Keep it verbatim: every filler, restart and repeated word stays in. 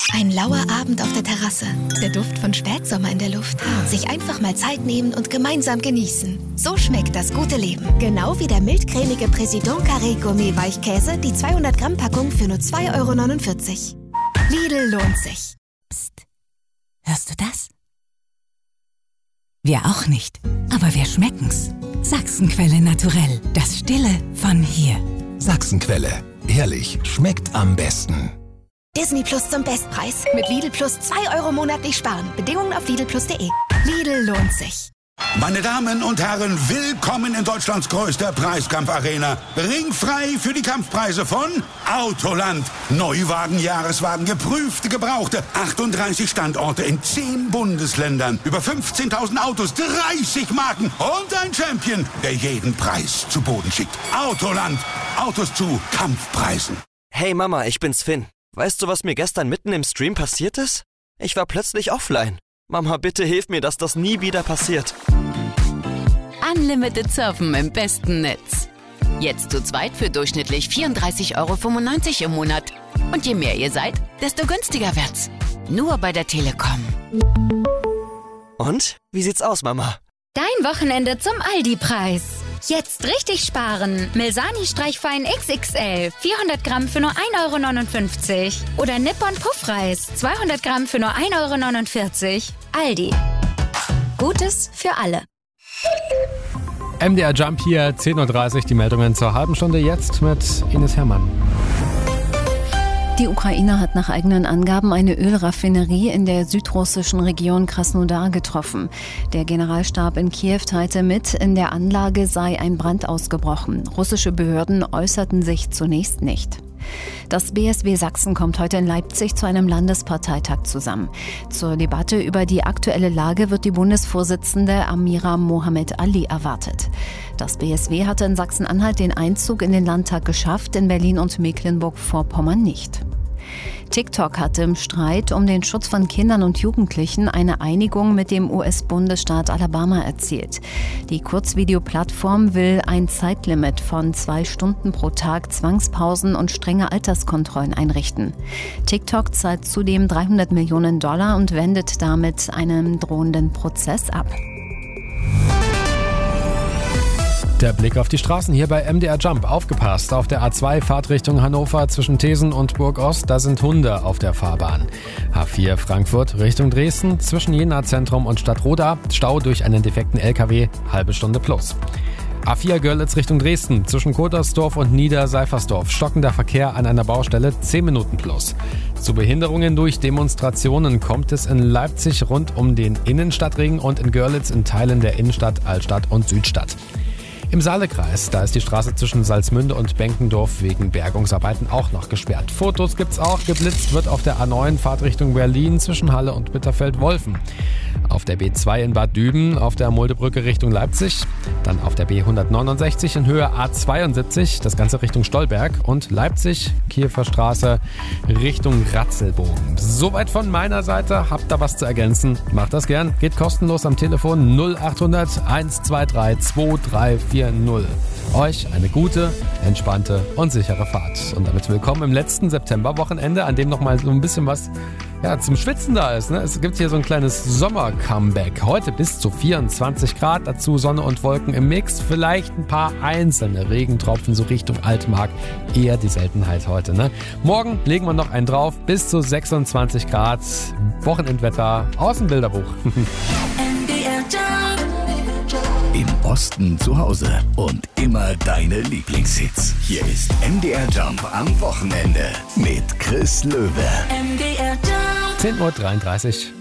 Ein lauer Abend auf der Terrasse, der Duft von Spätsommer in der Luft. Sich einfach mal Zeit nehmen und gemeinsam genießen. So schmeckt das gute Leben. Genau wie der mildcremige Président Carré Gourmet Weichkäse, die zweihundert Gramm Packung für nur zwei Euro neunundvierzig. Lidl lohnt sich. Psst. Hörst du das? Wir auch nicht, aber wir schmecken's. Sachsenquelle Naturell, das Stille von hier. Sachsenquelle, ehrlich, schmeckt am besten. Disney Plus zum Bestpreis. Mit Lidl Plus zwei Euro monatlich sparen. Bedingungen auf lidl plus punkt de. Lidl lohnt sich. Meine Damen und Herren, willkommen in Deutschlands größter Preiskampfarena. Ringfrei für die Kampfpreise von Autoland. Neuwagen, Jahreswagen, geprüfte, gebrauchte. achtunddreißig Standorte in zehn Bundesländern. Über fünfzehntausend Autos, dreißig Marken und ein Champion, der jeden Preis zu Boden schickt. Autoland. Autos zu Kampfpreisen. Hey Mama, ich bin's Finn. Weißt du, was mir gestern mitten im Stream passiert ist? Ich war plötzlich offline. Mama, bitte hilf mir, dass das nie wieder passiert. Unlimited Surfen im besten Netz. Jetzt zu zweit für durchschnittlich vierunddreißig Euro fünfundneunzig im Monat. Und je mehr ihr seid, desto günstiger wird's. Nur bei der Telekom. Und? Wie sieht's aus, Mama? Dein Wochenende zum Aldi-Preis. Jetzt richtig sparen. Milsani Streichfein X X L. vierhundert Gramm für nur ein Euro neunundfünfzig. Oder Nippon Puffreis. zweihundert Gramm für nur ein Euro neunundvierzig. Aldi. Gutes für alle. M D R Jump hier, zehn Uhr dreißig, die Meldungen zur halben Stunde jetzt mit Ines Herrmann. Die Ukraine hat nach eigenen Angaben eine Ölraffinerie in der südrussischen Region Krasnodar getroffen. Der Generalstab in Kiew teilte mit, in der Anlage sei ein Brand ausgebrochen. Russische Behörden äußerten sich zunächst nicht. Das B S W Sachsen kommt heute in Leipzig zu einem Landesparteitag zusammen. Zur Debatte über die aktuelle Lage wird die Bundesvorsitzende Amira Mohamed Ali erwartet. Das B S W hatte in Sachsen-Anhalt den Einzug in den Landtag geschafft, in Berlin und Mecklenburg-Vorpommern nicht. TikTok hatte im Streit um den Schutz von Kindern und Jugendlichen eine Einigung mit dem U S-Bundesstaat Alabama erzielt. Die Kurzvideoplattform will ein Zeitlimit von zwei Stunden pro Tag, Zwangspausen und strenge Alterskontrollen einrichten. TikTok zahlt zudem dreihundert Millionen Dollar und wendet damit einen drohenden Prozess ab. Der Blick auf die Straßen hier bei M D R Jump. Aufgepasst, auf der A zwei Fahrtrichtung Hannover zwischen Thesen und Burg-Ost, da sind Hunde auf der Fahrbahn. H vier Frankfurt Richtung Dresden zwischen Jena Zentrum und Stadtroda, Stau durch einen defekten L K W, halbe Stunde plus. A vier Görlitz Richtung Dresden zwischen Kotersdorf und Niederseifersdorf, stockender Verkehr an einer Baustelle, zehn Minuten plus. Zu Behinderungen durch Demonstrationen kommt es in Leipzig rund um den Innenstadtring und in Görlitz in Teilen der Innenstadt, Altstadt und Südstadt. Im Saalekreis, da ist die Straße zwischen Salzmünde und Benkendorf wegen Bergungsarbeiten auch noch gesperrt. Fotos gibt's auch. Geblitzt wird auf der A neun Fahrtrichtung Berlin zwischen Halle und Bitterfeld-Wolfen. Auf der B zwei in Bad Düben, auf der Muldebrücke Richtung Leipzig. Dann auf der B hundertneunundsechzig in Höhe A zweiundsiebzig, das Ganze Richtung Stolberg. Und Leipzig, Kiewer Straße Richtung Ratzelbogen. Soweit von meiner Seite. Habt ihr was zu ergänzen? Macht das gern. Geht kostenlos am Telefon null achthundert eins zwei drei zwei drei vier null. Euch eine gute, entspannte und sichere Fahrt. Und damit willkommen im letzten Septemberwochenende, an dem nochmal so ein bisschen was ja, zum Schwitzen da ist. Ne? Es gibt hier so ein kleines Sommer-Comeback. Heute bis zu vierundzwanzig Grad, dazu Sonne und Wolken im Mix. Vielleicht ein paar einzelne Regentropfen so Richtung Altmark. Eher die Seltenheit heute. Ne? Morgen legen wir noch einen drauf, bis zu sechsundzwanzig Grad. Wochenendwetter aus dem Bilderbuch. Im Osten zu Hause und immer deine Lieblingshits. Hier ist M D R Jump am Wochenende mit Chris Löwe. M D R Jump. zehn Uhr dreiunddreißig.